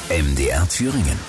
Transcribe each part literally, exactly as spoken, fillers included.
M D R Thüringen.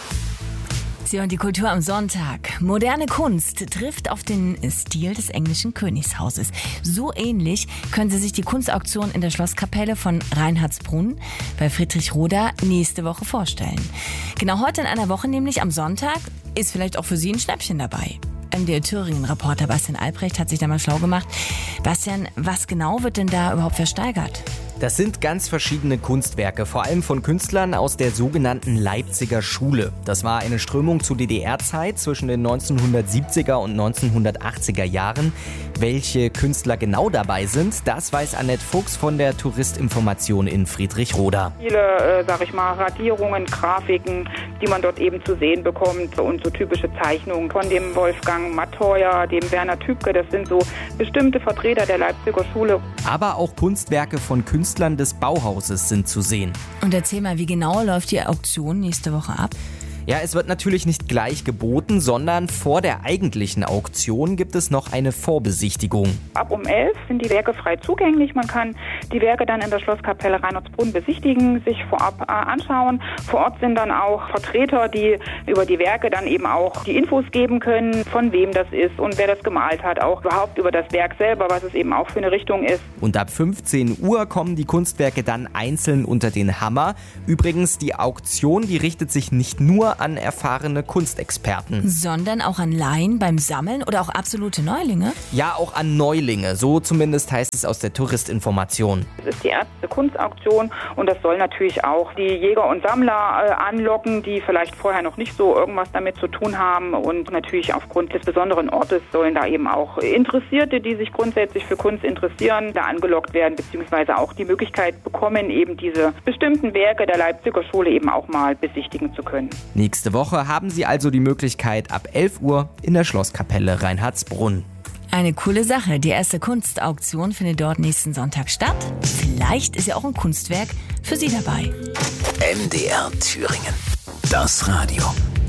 Sie hören die Kultur am Sonntag. Moderne Kunst trifft auf den Stil des englischen Königshauses. So ähnlich können Sie sich die Kunstauktion in der Schlosskapelle von Reinhardsbrunn bei Friedrichroda nächste Woche vorstellen. Genau heute in einer Woche, nämlich am Sonntag, ist vielleicht auch für Sie ein Schnäppchen dabei. M D R Thüringen-Reporter Bastian Albrecht hat sich da mal schlau gemacht. Bastian, was genau wird denn da überhaupt versteigert? Das sind ganz verschiedene Kunstwerke, vor allem von Künstlern aus der sogenannten Leipziger Schule. Das war eine Strömung zur D D R-Zeit zwischen den neunzehnhundertsiebziger und neunzehnhundertachtziger Jahren. Welche Künstler genau dabei sind, das weiß Annette Fuchs von der Touristinformation in Friedrichroda. Viele, äh, sag ich mal, Radierungen, Grafiken, die man dort eben zu sehen bekommt und so typische Zeichnungen von dem Wolfgang Mattheuer, dem Werner Tübke, das sind so bestimmte Vertreter der Leipziger Schule. Aber auch Kunstwerke von Künstlern des Bauhauses sind zu sehen. Und erzähl mal, wie genau läuft die Auktion nächste Woche ab? Ja, es wird natürlich nicht gleich geboten, sondern vor der eigentlichen Auktion gibt es noch eine Vorbesichtigung. Ab um elf sind die Werke frei zugänglich. Man kann die Werke dann in der Schlosskapelle Reinhardsbrunn besichtigen, sich vorab äh, anschauen. Vor Ort sind dann auch Vertreter, die über die Werke dann eben auch die Infos geben können, von wem das ist und wer das gemalt hat, auch überhaupt über das Werk selber, was es eben auch für eine Richtung ist. Und ab fünfzehn Uhr kommen die Kunstwerke dann einzeln unter den Hammer. Übrigens, die Auktion, die richtet sich nicht nur an erfahrene Kunstexperten. Sondern auch an Laien beim Sammeln oder auch absolute Neulinge? Ja, auch an Neulinge. So zumindest heißt es aus der Touristinformation. Es ist die erste Kunstauktion und das soll natürlich auch die Jäger und Sammler äh, anlocken, die vielleicht vorher noch nicht so irgendwas damit zu tun haben. Und natürlich aufgrund des besonderen Ortes sollen da eben auch Interessierte, die sich grundsätzlich für Kunst interessieren, da angelockt werden, beziehungsweise auch die Möglichkeit bekommen, eben diese bestimmten Werke der Leipziger Schule eben auch mal besichtigen zu können. Nächste Woche haben Sie also die Möglichkeit ab elf Uhr in der Schlosskapelle Reinhardsbrunn. Eine coole Sache. Die erste Kunstauktion findet dort nächsten Sonntag statt. Vielleicht ist ja auch ein Kunstwerk für Sie dabei. M D R Thüringen. Das Radio.